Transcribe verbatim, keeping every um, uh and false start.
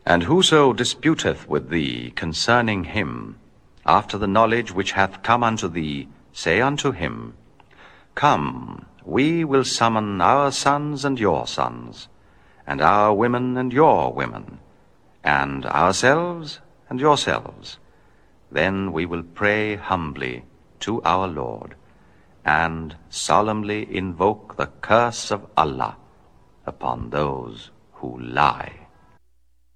And whoso disputeth with thee concerning him, after the knowledge which hath come unto thee, say unto him, Come, we will summon our sons and your sons, and our women and your women, and ourselves and yourselves. Then we will pray humbly to our Lord, and solemnly invoke the curse of Allah upon those who lie.